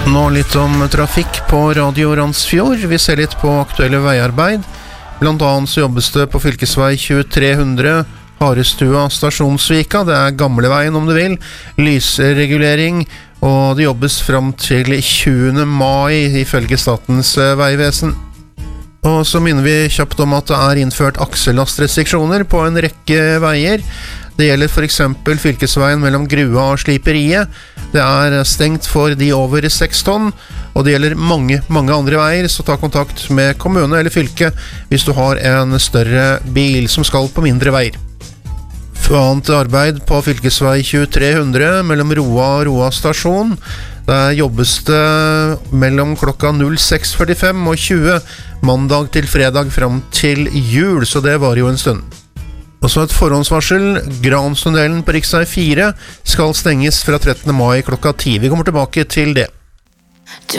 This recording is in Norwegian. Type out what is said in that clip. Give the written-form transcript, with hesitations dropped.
Nå litt om trafikk på Radio Randsfjord. Vi ser litt på aktuelle veiarbeid. Blant annet så jobbes det på fylkesvei 2300 Harestua Stasjonsvika. Det gamle veien om du vil. Lysregulering, og det jobbes frem til 20. mai ifølge Statens vegvesen. Og så minner vi kjapt om at det innført aksellastrestriksjoner på en rekke veier. Det gjelder for eksempel fylkesveien mellom Grua og Sliperiet. Det stengt for de over 6 tonn, og det gjelder mange andre veier, så ta kontakt med kommune eller fylke hvis du har en større bil som skal på mindre veier. For annet arbeid på fylkesvei 2300 mellom Roa og Roa stasjon. Der jobbes det mellom klokka 06:45 og 20 mandag til fredag frem til jul, så det var jo en stund. Og så et forhåndsvarsel. Granstunnelen på riksvei 4 skal stenges fra 13. mai klokka 10. Vi kommer tilbake til det. Du